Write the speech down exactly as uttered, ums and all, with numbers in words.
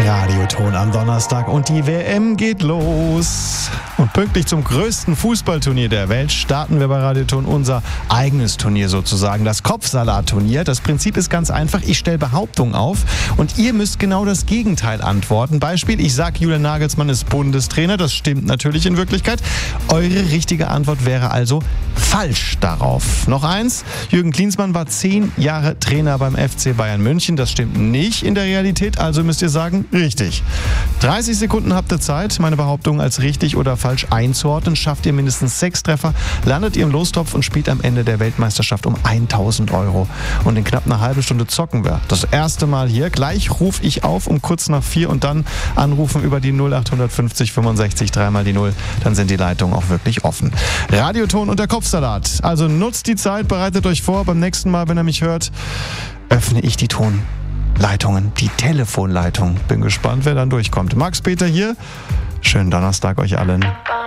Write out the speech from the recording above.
Radioton am Donnerstag und die W M geht los. Und pünktlich zum größten Fußballturnier der Welt starten wir bei Radioton unser eigenes Turnier sozusagen, das Kopfsalat-Turnier. Das Prinzip ist ganz einfach, ich stelle Behauptungen auf und ihr müsst genau das Gegenteil antworten. Beispiel, ich sage, Julian Nagelsmann ist Bundestrainer, das stimmt natürlich in Wirklichkeit. Eure richtige Antwort wäre also falsch darauf. Noch eins, Jürgen Klinsmann war zehn Jahre Trainer beim F C Bayern München, das stimmt nicht in der Realität, also müsst ihr sagen, richtig. dreißig Sekunden habt ihr Zeit, meine Behauptung als richtig oder falsch einzuordnen. Schafft ihr mindestens sechs Treffer, landet ihr im Lostopf und spielt am Ende der Weltmeisterschaft um tausend Euro. Und in knapp einer halben Stunde zocken wir. Das erste Mal hier. Gleich rufe ich auf um kurz nach vier und dann anrufen über die null acht fünf null fünfundsechzig, dreimal die null. Dann sind die Leitungen auch wirklich offen. Radioton und der Kopfsalat. Also nutzt die Zeit, bereitet euch vor. Beim nächsten Mal, wenn ihr mich hört, öffne ich die Tonleitungen, die Telefonleitung. Bin gespannt, wer dann durchkommt. Max Peter hier. Schönen Donnerstag euch allen.